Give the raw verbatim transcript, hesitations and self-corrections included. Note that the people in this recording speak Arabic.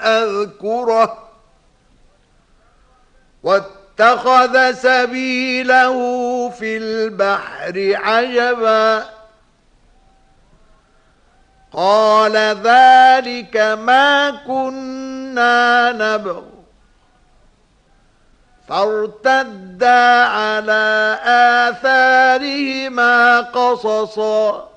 أذكره واتخذ سبيله في البحر عجبا قال ذلك ما كنا نبغ فارتدا على آثارهما قصصا